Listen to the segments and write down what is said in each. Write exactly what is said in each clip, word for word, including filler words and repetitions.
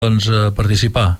doncs, a participar.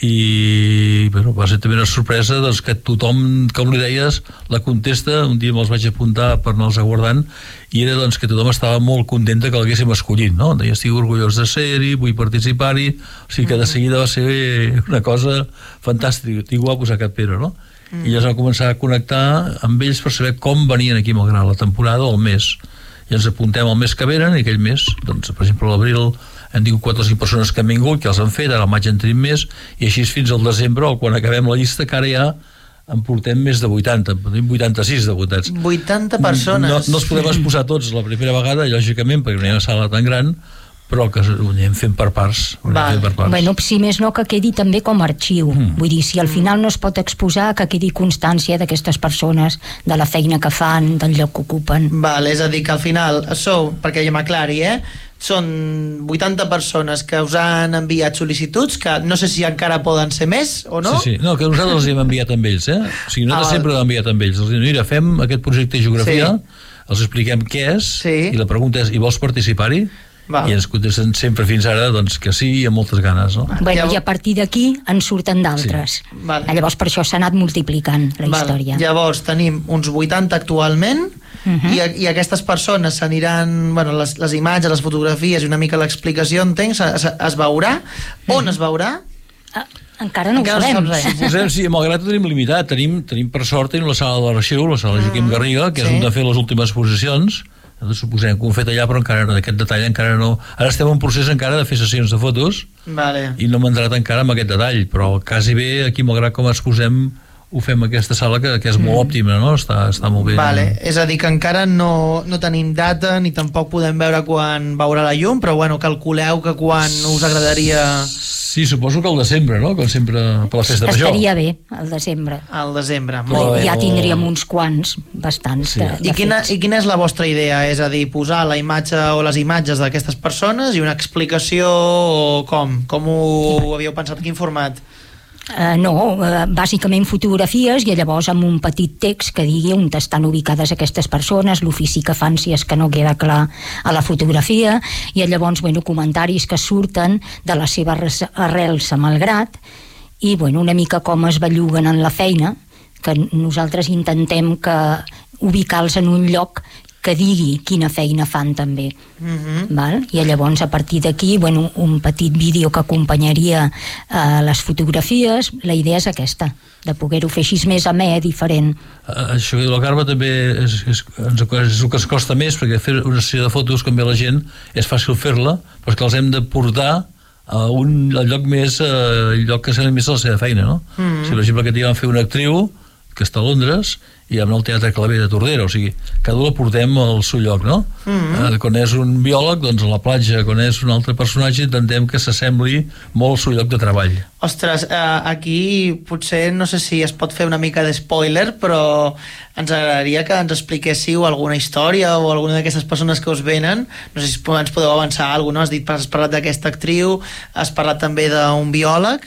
I bueno, va ser també una sorpresa doncs, que tothom, com li deies, la contesta, un dia me'ls vaig apuntar per anar-los aguardant, i era doncs, que tothom estava molt content que l'haguéssim escollit, no? Deia, estic orgullós de ser-hi, vull participar-hi, o sigui que de seguida va ser una cosa fantàstica, estic guapos a Cap Pere, no? Mm. I llavors vam començar a connectar amb ells per saber com venien aquí malgrat la temporada o el mes, i ens apuntem al mes que venen, i aquell mes, doncs, per exemple, a l'abril hem tingut quatre o cinc persones que han vingut, que els han fet, ara al maig en tenim més, i així fins al desembre, o quan acabem la llista, que ara ja en portem més de vuitanta, tenim vuitanta-sis debutats. vuitanta persones. No, no els podem exposar tots la primera vegada, lògicament, perquè no hi ha una sala tan gran, però que ho anem fent per parts. Fent per parts. Bueno, si més no, que quedi també com a arxiu. Mm. Vull dir, si al final no es pot exposar, que quedi constància d'aquestes persones, de la feina que fan, del lloc que ocupen. Val, és a dir, que al final sou, perquè ja m'aclari, eh? Són vuitanta persones que us han enviat sol·licituds, que no sé si encara poden ser més o no. Sí, sí, no, que nosaltres els hem enviat amb ells, eh? O sigui, nosaltres ah, sempre l'hem enviat amb ells. Els diem, mira, fem aquest projecte de geografia, sí. Els expliquem què és, sí. I la pregunta és, i vols participar-hi? Val. I ens contesten sempre fins ara doncs, que sí, i amb moltes ganes, no? Bueno, i a partir d'aquí en surten d'altres. Sí. Vale. Llavors per això s'ha anat multiplicant la vale. Història. Llavors tenim uns vuitanta actualment, uh-huh. i, i aquestes persones s'aniran, bueno, les, les imatges, les fotografies i una mica l'explicació, entenc, es, es veurà. Uh-huh. On es veurà? Ah, encara no encara ho sabem. No sabem. Sí, malgrat ho tenim limitat, tenim, tenim per sort tenim la sala de l'arxiu, la sala de Joaquim Garriga, que sí. És on de fer les últimes exposicions. Nosaltres suposem que ho hem fet allà, però encara no, d'aquest detall encara no. Ara estem en procés encara de fer sessions de fotos, vale. I no m'he entrat encara en aquest detall, però quasi bé aquí, malgrat com exposem, ho fem aquesta sala que, que és molt mm. òptima, no? Està, està molt bé. Vale. És a dir, que encara no, no tenim data ni tampoc podem veure quan veurà la llum, però bueno, calculeu que quan us agradaria... Sí, suposo que el desembre, no? Com sempre per la festa major. Estaria bé, el desembre. El desembre, molt bé. Ja tindríem uns quants, bastants, sí. de, de I, quina, I quina és la vostra idea? És a dir, posar la imatge o les imatges d'aquestes persones i una explicació o com? Com ho havíeu pensat? Quin format? Uh, no, uh, bàsicament fotografies i llavors amb un petit text que digui on estan ubicades aquestes persones, l'ofici que fan si és que no queda clar a la fotografia, i llavors bueno, comentaris que surten de les seves arrels a Malgrat i bueno, una mica com es belluguen en la feina, que nosaltres intentem que ubicar-los en un lloc que digui quina feina fan també. Uh-huh. Val? I llavors a partir d'aquí bueno, un petit vídeo que acompanyaria eh, les fotografies. La idea és aquesta, de poder-ho fer així més amè, diferent. Uh, això que diu la Carme també és, és, és el que es costa més, perquè fer una sessió de fotos com ve la gent és fàcil fer-la, però és que els hem de portar a un al lloc més uh, el lloc que s'ha més a la seva feina, no? Uh-huh. O sigui, per exemple, que vam fer una actriu que està a Londres i amb el Teatre Claver de Tordera, o sigui, cada un la portem al seu lloc, no? Mm-hmm. Eh, quan és un biòleg, doncs a la platja, quan és un altre personatge intentem que s'assembli molt al seu lloc de treball. Ostres, eh, aquí potser no sé si es pot fer una mica de spoiler, però ens agradaria que ens expliquéssiu alguna història o alguna d'aquestes persones que us venen. No sé si ens podeu avançar alguna, no? Has dit, has parlat d'aquesta actriu, has parlat també d'un biòleg.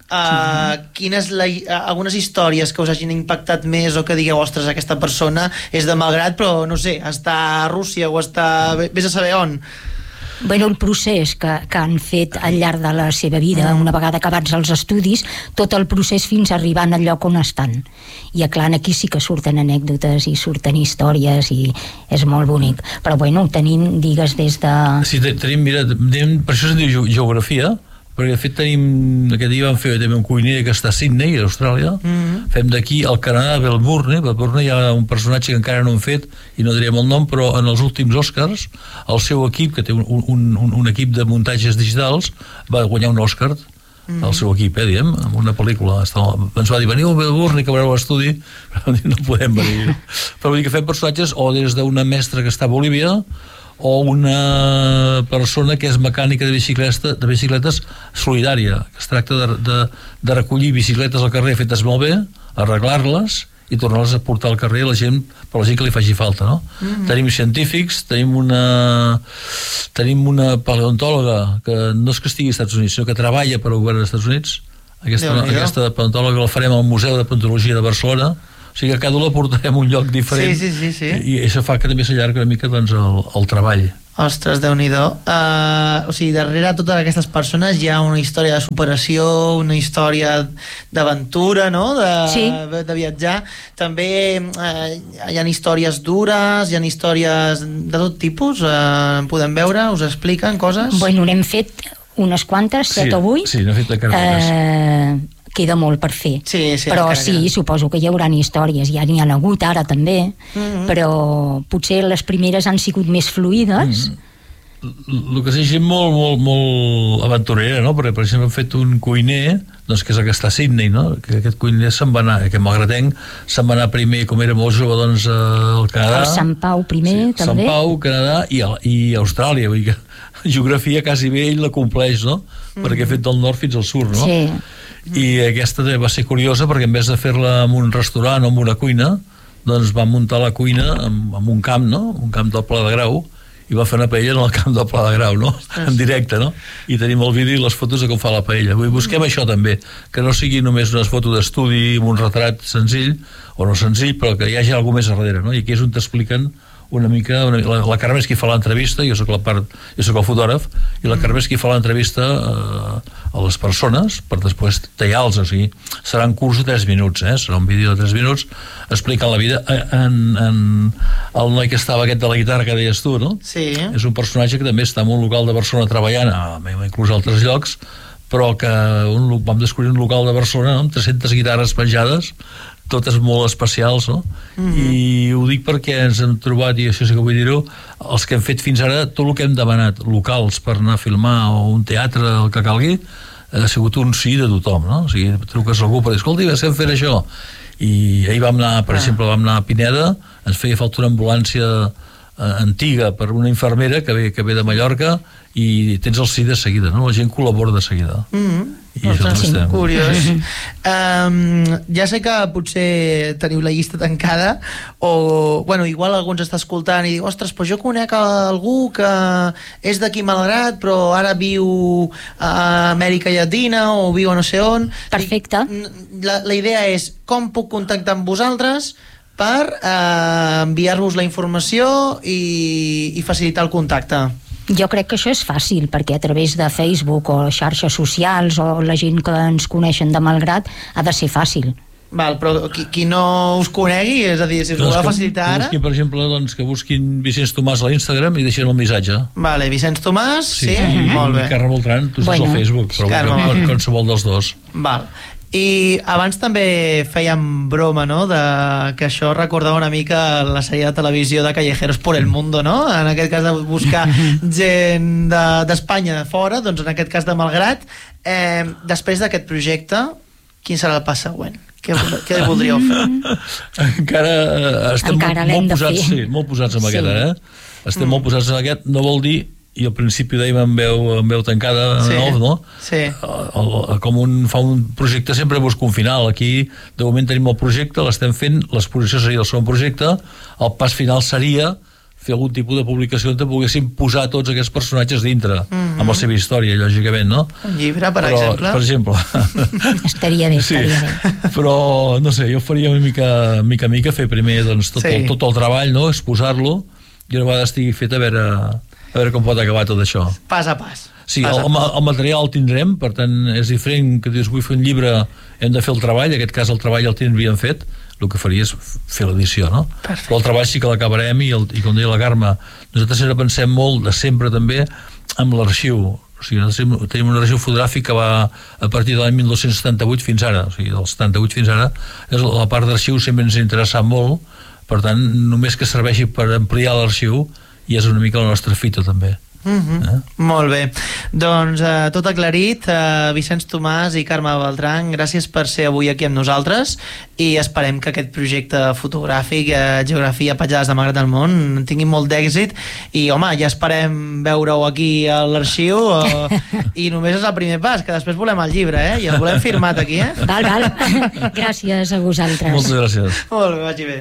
Uh, quines la, uh, algunes històries que us hagin impactat més o que digueu, ostres, aquesta persona és de Malgrat però no sé, està a Rússia o està, vés a saber on. Bueno, el procés que, que han fet al llarg de la seva vida, mm. una vegada acabats els estudis, tot el procés fins a arribar al lloc on estan. I clar, aquí sí que surten anècdotes i surten històries i és molt bonic. Però bueno, tenim, digues, des de... Sí, tenim, mira, tenim, per això se'n diu geografia, perquè de fet tenim, aquest dia vam fer també un cuiner que està a Sydney, a Austràlia, mm-hmm. fem d'aquí al Canadà, a Melbourne. A Melbourne hi ha un personatge que encara no hem fet i no diríem el nom, però en els últims Oscars el seu equip, que té un, un, un, un equip de muntatges digitals, va guanyar un Oscar mm-hmm. el seu equip, eh, diguem, amb una pel·lícula. Ens va dir, veniu a Melbourne que veureu l'estudi, però no podem venir. Però vull dir que fem personatges o des d'una mestra que està a Bolívia o una persona que és mecànica de bicicleta, de bicicletes solidària, que es tracta de, de, de recollir bicicletes al carrer fetes molt bé, arreglar-les i tornar-les a portar al carrer a la gent, per la gent que li faci falta, no? Mm-hmm. Tenim científics, tenim una tenim una paleontòloga que no és que estigui als Estats Units, sinó que treballa per al govern dels Estats Units. Aquesta, aquesta paleontòloga la farem al Museu de Paleontologia de Barcelona. O sigui que cada un la portarem a un lloc diferent. Sí, sí, sí, sí. I, i això fa que també s'allarga una mica doncs, el, el treball. Ostres, Déu-n'hi-do. Uh, o sigui, darrere totes aquestes persones hi ha una història de superació, una història d'aventura, no? De, sí. de viatjar. També uh, hi ha històries dures, hi ha històries de tot tipus. Uh, podem veure? Us expliquen coses? Bueno, n'hem fet unes quantes, set sí, o vuit. Sí, n'hem fet de carreres. Uh, queda molt per fer, sí, sí, però encara, sí, encara. suposo que hi haurà històries, ja n'hi ha hagut ara també, mm-hmm. però potser les primeres han sigut més fluïdes. Mm. El que és gent molt, molt, molt aventurera, no? Perquè, per exemple, hem fet un cuiner, doncs, que és el que està a Sydney, no? Que aquest cuiner se'n va anar, que malgratenc se'n va anar primer, com era molt jove, doncs, al Canadà. El Sant Pau primer, sí, també. Sant Pau, Canadà i, i Austràlia, vull dir que geografia quasi bé ell la compleix, no? Mm. Perquè ha fet del nord fins al sud, no? Sí. I aquesta va ser curiosa perquè en vez de fer-la en un restaurant o en una cuina, doncs va muntar la cuina en, en un camp, no? Un camp del Pla de Grau, i va fer una paella en el camp del Pla de Grau, no? En directe, no? I tenim el vídeo i les fotos de com fa la paella. Vull dir, busquem mm. això també, que no sigui només una foto d'estudi amb un retrat senzill, o no senzill, però que hi hagi alguna més a darrere, no? I aquí és on t'expliquen una mica, una, la, la Carme és qui fa l'entrevista, jo soc la part, jo soc el fotògraf, i la Carme és qui fa l'entrevista eh, a les persones per després tallar-los, o sigui, serà un curs de tres minuts, eh? Serà un vídeo de tres minuts explicant la vida en, en el noi que estava aquest de la guitarra que deies tu, no? Sí. És un personatge que també està en un local de Barcelona treballant, inclús a altres llocs, però que un, vam descobrir un local de Barcelona, no? Amb tres-centes guitarres penjades, totes molt especials, no? Mm-hmm. I ho dic perquè ens hem trobat, i això sí que vull dir-ho, els que hem fet fins ara, tot el que hem demanat, locals per anar a filmar o un teatre, el que calgui, ha sigut un sí de tothom, no? O sigui, truques a algú per dir, escolta, estem fent això. I ahir vam anar, per ah. exemple, vam anar a Pineda, ens feia falta una ambulància eh, antiga per una infermera que ve, que ve de Mallorca, i tens el sí de seguida, no? La gent col·labora de seguida. Mm-hmm. I això sí, estem. Curiós. um, ja sé que potser teniu la llista tancada, o, bueno, igual algú ens està escoltant i diu, ostres, però jo conec algú que és d'aquí Malgrat, però ara viu a Amèrica Llatina o viu a no sé on. Perfecte. La, la idea és, com puc contactar amb vosaltres per eh, enviar-vos la informació i, i facilitar el contacte? Jo crec que això és fàcil, perquè a través de Facebook o xarxes socials o la gent que ens coneixen de Malgrat ha de ser fàcil. Val, però qui, qui no us conegui, és a dir, si us ho voleu facilitar ara... Que busquin, per exemple, doncs, que busquin Vicenç Tomàs a l'Instagram i deixin el missatge. Vale, Vicenç Tomàs, sí, sí i, molt bé. I Carme Beltran, tu bueno. saps al Facebook, però Carme. con, qualsevol dels dos. Val. I abans també fèiem broma, no?, de que això recordava una mica la sèrie de televisió de Callejeros por el Mundo, no? En aquest cas de buscar gent d'Espanya de, de fora, doncs en aquest cas de Malgrat. Eh, després d'aquest projecte, quin serà el pas següent? Què, què voldríeu fer? Encara estem Encara molt, molt posats, fer. sí, molt posats en sí. aquest, eh? Estem mm. molt posats en aquest, no vol dir, i al principi dèiem amb veu, amb veu tancada, sí. nou, no? Sí. El, el, com un, fa un projecte sempre busca un final. Aquí, de moment tenim el projecte, l'estem fent, l'exposició seria el segon projecte, el pas final seria fer algun tipus de publicació on poguéssim posar tots aquests personatges dintre, mm-hmm. amb la seva història, lògicament, no? Un llibre, per però, exemple. Per exemple. Estaria bé, estaria sí. bé. Però, no sé, jo faria una mica, mica a mica, fer primer doncs, tot, sí. el, tot el treball, no? Exposar-lo, i una vegada estigui fet a veure, a veure com pot acabar tot això. Pas a pas. Sí, pas el, pas. el material el tindrem, per tant, és diferent que dius, vull fer un llibre, hem de fer el treball, en aquest cas el treball el tindríem fet, el que faria és fer l'edició, no? Perfecte. Però el treball sí que l'acabarem i, el, i com deia la Carme, nosaltres sempre pensem molt, de sempre també, amb l'arxiu. O sigui, tenim un arxiu fotogràfic que va a partir de l'any mil dos-cents setanta-vuit fins ara, o sigui, del setanta-vuit fins ara, és la part d'arxiu sempre ens ha interessat molt, per tant, només que serveixi per ampliar l'arxiu, i és una mica la nostra fita també. Mm-hmm. eh? Molt bé, doncs eh, tot aclarit. eh, Vicenç Tomàs i Carme Beltran, gràcies per ser avui aquí amb nosaltres, i esperem que aquest projecte fotogràfic, eh, Geografia Petjades de Malgrat del Món, tingui molt d'èxit, i home, ja esperem veure-ho aquí a l'arxiu, eh, i només és el primer pas, que després volem el llibre, eh? I el volem firmat aquí, eh? Val, val. Gràcies a vosaltres. Moltes gràcies. Molt bé, vagi bé.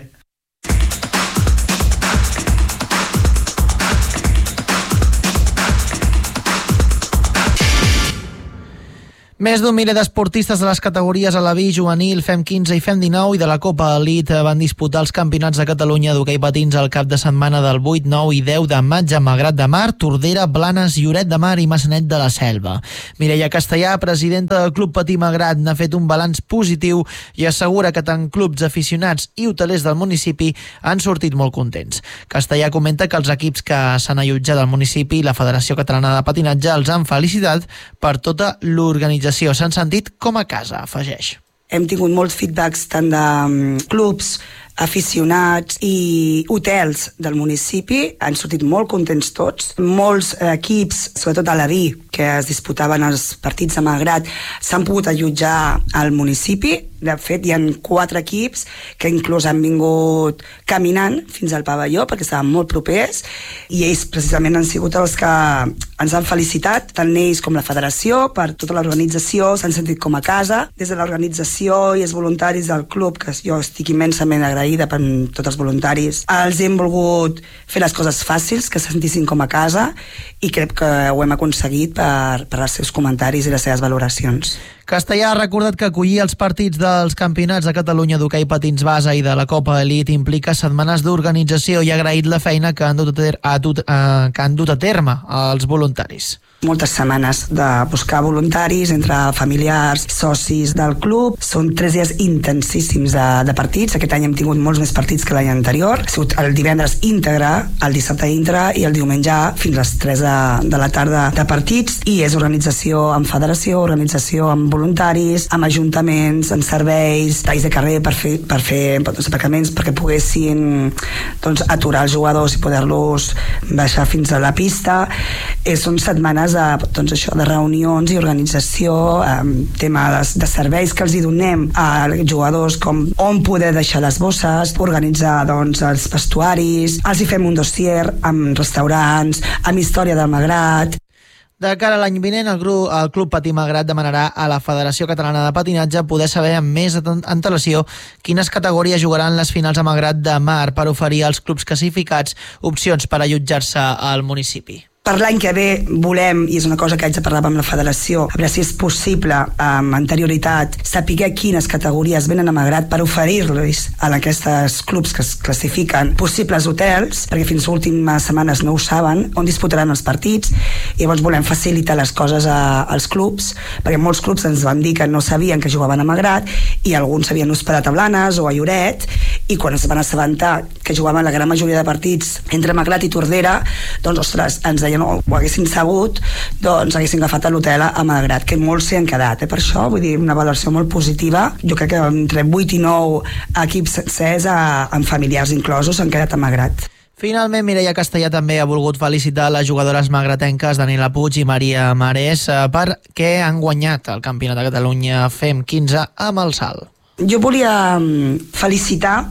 Més d'un miler d'esportistes de les categories Alaví, Juvenil, Fem quinze i Fem dinou i de la Copa Elit van disputar els campionats de Catalunya d'hoquei patins al cap de setmana del vuit, nou i deu de maig a Malgrat de Mar, Tordera, Blanes, Lloret de Mar i Maçanet de la Selva. Mireia Castellà, presidenta del Club Patí Malgrat, n'ha fet un balanç positiu i assegura que tant clubs, aficionats i hotelers del municipi han sortit molt contents. Castellà comenta que els equips que s'han allotjat al municipi i la Federació Catalana de Patinatge els han felicitat per tota l'organització. S'han sentit com a casa, afegeix. Hem tingut molts feedbacks tant de clubs, aficionats i hotels del municipi. Han sortit molt contents tots. Molts equips, sobretot a l'Aví, que es disputaven els partits de Malgrat, s'han pogut allotjar al municipi. De fet, hi ha quatre equips que inclús han vingut caminant fins al pavelló perquè estaven molt propers i ells precisament han sigut els que ens han felicitat, tant ells com la federació, per tota l'organització, s'han sentit com a casa. Des de l'organització i els voluntaris del club, que jo estic immensament agraïda per tots els voluntaris, els hem volgut fer les coses fàcils, que se sentissin com a casa, i crec que ho hem aconseguit per, per els seus comentaris i les seves valoracions. Castellà ha recordat que acollir els partits dels campionats de Catalunya d'hoquei patins base i de la Copa Elit implica setmanes d'organització i ha agraït la feina que han dut a, ter a, dut, uh, que han dut a terme els voluntaris. Moltes setmanes de buscar voluntaris entre familiars, socis del club. Són tres dies intensíssims de, de partits. Aquest any hem tingut molts més partits que l'any anterior. Ha sigut el divendres íntegre, el dissabte íntegre i el diumenge fins a les tres de, de la tarda de partits, i és organització amb federació, organització amb voluntaris, amb ajuntaments, amb serveis, talls de carrer per fer, per fer doncs, aparcaments perquè poguessin doncs, aturar els jugadors i poder-los baixar fins a la pista. Eh, són setmanes de, doncs això, de reunions i organització, eh, tema de, de serveis que els hi donem a jugadors, com on poder deixar les bosses, organitzar doncs, els vestuaris, els hi fem un dossier amb restaurants, amb història del Malgrat. De cara a l'any vinent, el, grup, el Club Patí Malgrat demanarà a la Federació Catalana de Patinatge poder saber amb més antelació quines categories jugaran les finals a Malgrat de Mar per oferir als clubs classificats opcions per allotjar-se al municipi. Per l'any que ve volem, i és una cosa que haig de parlar amb la federació, a veure si és possible amb anterioritat saber quines categories venen a Malgrat per oferir-los a aquests clubs que es classifiquen possibles hotels, perquè fins a últimes setmanes no ho saben, on disputaran els partits, i llavors volem facilitar les coses a, als clubs, perquè molts clubs ens van dir que no sabien que jugaven a Malgrat i alguns s'havien hospedat a Blanes o a Lloret, i quan es van assabentar que jugaven la gran majoria de partits entre Malgrat i Tordera, doncs ostres, ens deien no ho haguessin sabut, doncs haguessin agafat a l'hotel a Malgrat, que molts s'hi han quedat, eh? Per això, vull dir, una valoració molt positiva. Jo crec que entre vuit i nou equips sencers, amb familiars inclosos, s'han quedat a Malgrat. Finalment, Mireia Castellà també ha volgut felicitar les jugadores malgratenques Daniela Puig i Maria Marès perquè han guanyat el Campionat de Catalunya Fem quinze amb el salt. Jo volia felicitar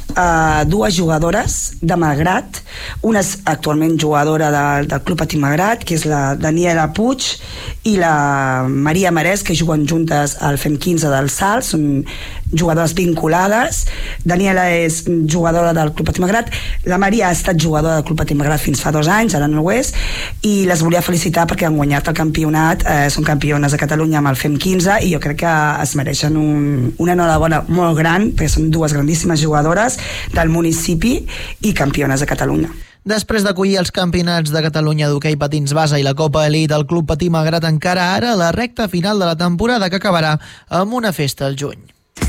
Uh, dues jugadores de Malgrat. Una és actualment jugadora de, del Club Patí Malgrat, que és la Daniela Puig, i la Maria Marès, que juguen juntes al Fem quinze del salt. Són jugadores vinculades. Daniela és jugadora del Club Patí Malgrat, la Maria ha estat jugadora del Club Patí Malgrat fins fa dos anys, ara no ho és, i les volia felicitar perquè han guanyat el campionat. Eh, són campiones de Catalunya amb el Fem quinze i jo crec que es mereixen un, una enhorabona molt gran, perquè són dues grandíssimes jugadores del municipi i campiones de Catalunya. Després d'acollir els campionats de Catalunya d'hoquei patins base i la Copa Elit, el Club Patí Malgrat encara ara la recta final de la temporada, que acabarà amb una festa al juny.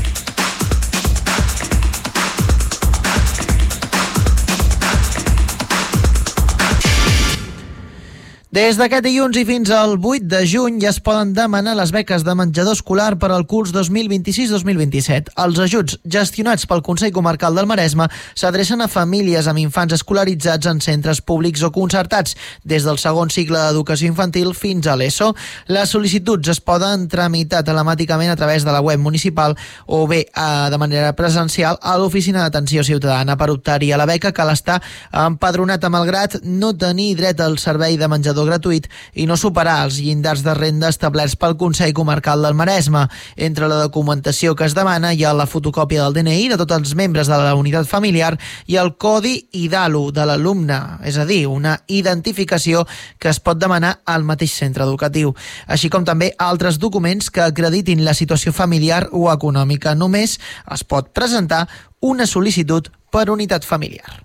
Des d'aquest dilluns i fins al vuit de juny ja es poden demanar les beques de menjador escolar per al curs dos mil vint-i-sis dos mil vint-i-set. Els ajuts gestionats pel Consell Comarcal del Maresme s'adrecen a famílies amb infants escolaritzats en centres públics o concertats, des del segon cicle d'educació infantil fins a l'ESO. Les sol·licituds es poden tramitar telemàticament a través de la web municipal o bé eh, de manera presencial a l'Oficina d'Atenció Ciutadana. Per optar-hi a la beca cal estar empadronat a Malgrat, no tenir dret al servei de menjador menjador gratuït i no superar els llindars de renda establerts pel Consell Comarcal del Maresme. Entre la documentació que es demana hi ha la fotocòpia del D N I de tots els membres de la unitat familiar i el codi IDALU de l'alumne, és a dir, una identificació que es pot demanar al mateix centre educatiu, així com també altres documents que acreditin la situació familiar o econòmica. Només es pot presentar una sol·licitud per unitat familiar.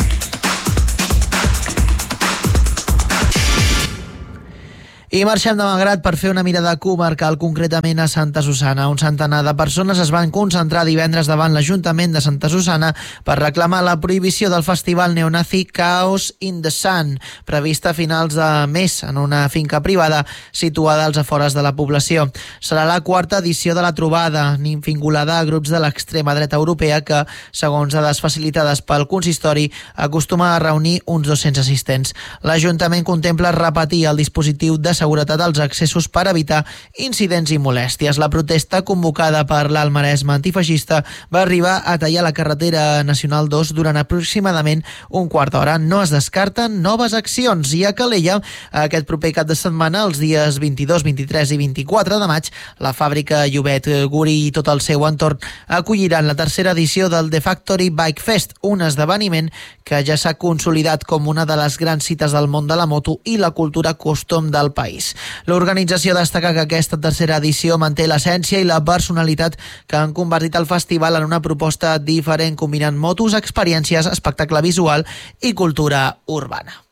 I marxem de Malgrat per fer una mirada comarcal, concretament a Santa Susanna. Un centenar de persones es van concentrar divendres davant l'Ajuntament de Santa Susanna per reclamar la prohibició del festival neonazi Chaos in the Sun, prevista a finals de mes en una finca privada situada als afores de la població. Serà la quarta edició de la trobada, vinculada a grups de l'extrema dreta europea que, segons dades facilitades pel consistori, acostuma a reunir uns dos-cents assistents. L'Ajuntament contempla repetir el dispositiu de seguretat als accessos per evitar incidents i molèsties. La protesta convocada per l'Alt Maresme antifeixista va arribar a tallar la carretera nacional dos durant aproximadament un quart d'hora. No es descarten noves accions i a Calella aquest proper cap de setmana, els dies vint-i-dos, vint-i-tres i vint-i-quatre de maig, la fàbrica Llobet, Guri i tot el seu entorn acolliran la tercera edició del The Factory Bike Fest, un esdeveniment que ja s'ha consolidat com una de les grans cites del món de la moto i la cultura custom del país. L'organització destaca que aquesta tercera edició manté l'essència i la personalitat que han convertit el festival en una proposta diferent, combinant motos, experiències, espectacle visual i cultura urbana.